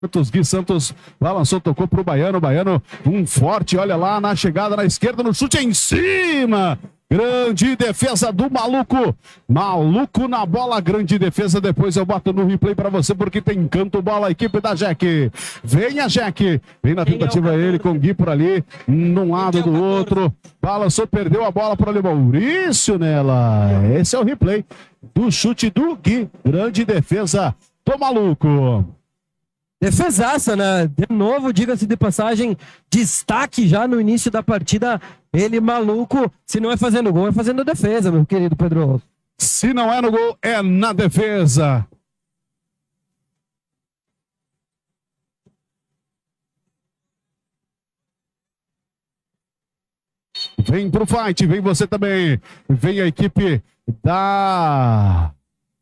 Gui Santos balançou, tocou pro Baiano, Baiano um forte, olha lá na chegada na esquerda, no chute em cima, grande defesa do Maluco, Maluco na bola, grande defesa, depois eu boto no replay pra você, porque tem canto bola, a equipe da Jack, vem a Jack, vem na tentativa ele com o Gui por ali, num lado do outro, balançou, perdeu a bola por ali, Maurício nela, esse é o replay do chute do Gui, grande defesa do Maluco. Defesaça, né? De novo, diga-se de passagem, destaque já no início da partida. Ele, Maluco, se não é fazendo gol, é fazendo defesa, meu querido Pedro. Se não é no gol, é na defesa. Vem pro fight, vem você também. Vem a equipe da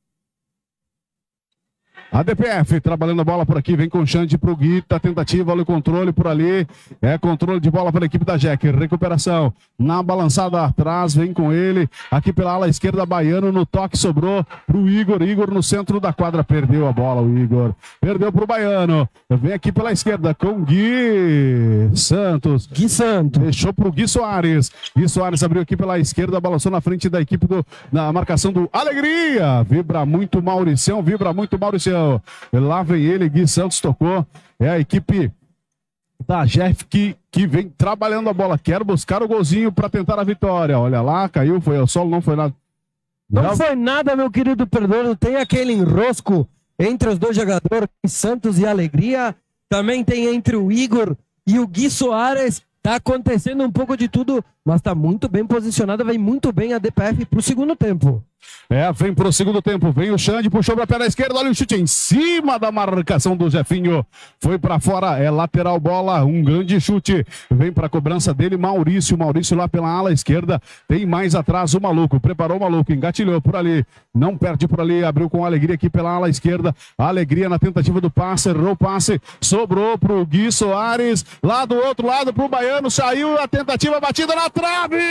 ADPF, trabalhando a bola por aqui, vem com o Xande pro Gui, tá tentativa, olha o controle por ali, controle de bola pela equipe da Jack, recuperação, na balançada atrás, vem com ele, aqui pela ala esquerda, Baiano, no toque sobrou pro Igor, Igor no centro da quadra, perdeu a bola o Igor, perdeu pro Baiano, vem aqui pela esquerda com o Gui Santos, deixou pro Gui Soares abriu aqui pela esquerda, balançou na frente da equipe na marcação do Alegria, vibra muito Mauricião, lá vem ele, Gui Santos tocou, é a equipe da Jeff que vem trabalhando a bola, quer buscar o golzinho para tentar a vitória, olha lá, caiu, foi ao solo, não foi nada. Não foi nada, meu querido Perdono, tem aquele enrosco entre os dois jogadores, Santos e Alegria, também tem entre o Igor e o Gui Soares, tá acontecendo um pouco de tudo, mas tá muito bem posicionada, vem muito bem a DPF pro segundo tempo. Vem pro segundo tempo, vem o Xande, puxou pra perna esquerda, olha o chute em cima da marcação do Jefinho, foi pra fora, lateral bola, um grande chute, vem pra cobrança dele, Maurício lá pela ala esquerda, tem mais atrás o Maluco, preparou o Maluco, engatilhou por ali, não perde por ali, abriu com a Alegria aqui pela ala esquerda, Alegria na tentativa do passe, errou o passe, sobrou pro Gui Soares, lá do outro lado pro Baiano, saiu a tentativa, batida na trave!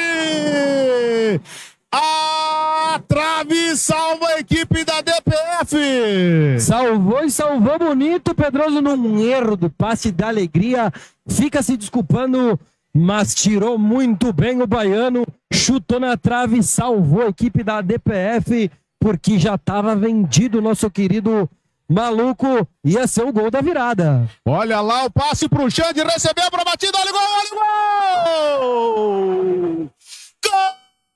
A trave salva a equipe da DPF. Salvou e salvou bonito, Pedroso, num erro do passe da Alegria. Fica se desculpando, mas tirou muito bem o Baiano. Chutou na trave, salvou a equipe da DPF, porque já estava vendido o nosso querido Maluco. Ia ser o gol da virada. Olha lá o passe pro Xande, recebeu pra batida, olha o gol, olha o gol! Gol!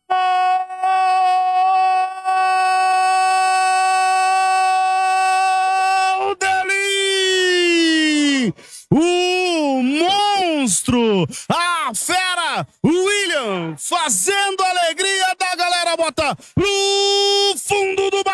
Dele! O monstro! A fera! O William! Fazendo a alegria da galera! Bota no fundo do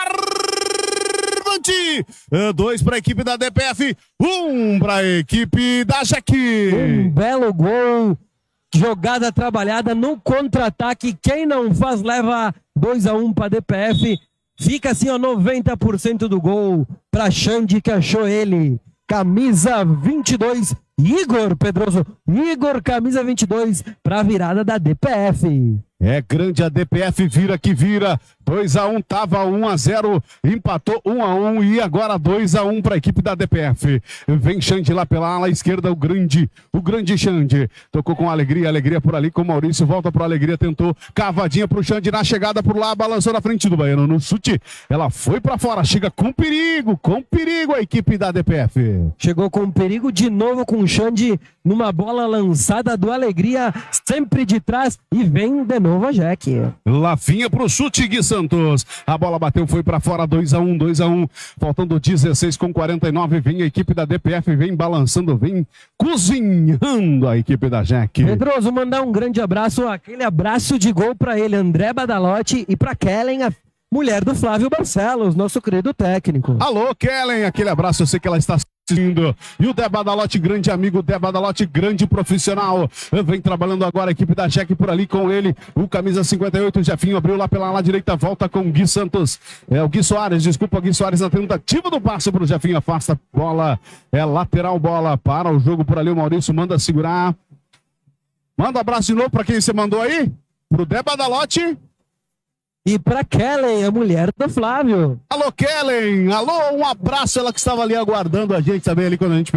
barbante! 2 para a equipe da DPF, 1 para a equipe da Jack. Um belo gol! Jogada trabalhada no contra-ataque. Quem não faz leva 2-1 para DPF. Fica assim, ó, 90% do gol para Xande, que achou ele. Camisa 22, Igor Pedroso. Igor, camisa 22 para a virada da DPF. Grande a DPF, vira que vira. 2-1, tava 1-0, empatou 1-1 e agora 2-1 para a equipe da DPF. Vem Xande lá pela ala esquerda, o grande Xande. Tocou com Alegria por ali com o Maurício, volta para Alegria, tentou cavadinha pro Xande na chegada por lá, balançou na frente do Baiano no chute. Ela foi para fora, chega com perigo a equipe da DPF. Chegou com perigo de novo com o Xande numa bola lançada do Alegria, sempre de trás e vem de novo a Jack. Lafinha pro chute, Gui Santos. A bola bateu, foi pra fora, 2-1. Faltando 16 com 49. Vem a equipe da DPF, vem balançando, vem cozinhando a equipe da Jack. Pedroso, mandar um grande abraço, aquele abraço de gol pra ele, André Badalotti, e pra Kellen, a mulher do Flávio Barcelos, nosso querido técnico. Alô, Kellen, aquele abraço, eu sei que ela está assistindo. E o Dé Badalotti, grande amigo, Dé Badalotti, grande profissional. Vem trabalhando agora a equipe da Jack por ali com ele. O camisa 58, o Jefinho abriu lá pela ala direita, volta com o Gui Santos. O Gui Soares, o Gui Soares na tentativa do passe pro Jefinho, afasta bola. Lateral bola para o jogo por ali. O Maurício manda segurar. Manda um abraço de novo para quem você mandou aí. Pro Dé Badalotti. E pra Kellen, a mulher do Flávio. Alô, Kellen! Alô, um abraço, ela que estava ali aguardando a gente também ali quando a gente